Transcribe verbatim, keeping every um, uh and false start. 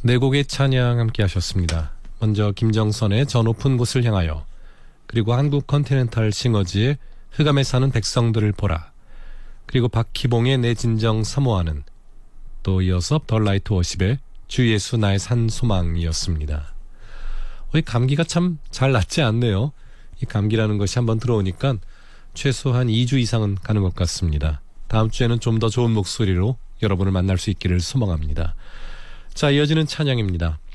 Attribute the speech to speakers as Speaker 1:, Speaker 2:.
Speaker 1: 네 곡의 찬양 함께 하셨습니다. 먼저 김정선의 저 높은 곳을 향하여, 그리고 한국 컨티넨탈 싱어즈의 흑암에 사는 백성들을 보라, 그리고 박희봉의 내 진정 사모하는, 또 이어서 더 라이트 워십의 주 예수 나의 산 소망이었습니다. 어, 이 감기가 참 잘 낫지 않네요. 이 감기라는 것이 한번 들어오니까 최소한 이 주 이상은 가는 것 같습니다. 다음 주에는 좀 더 좋은 목소리로 여러분을 만날 수 있기를 소망합니다. 자, 이어지는 찬양입니다.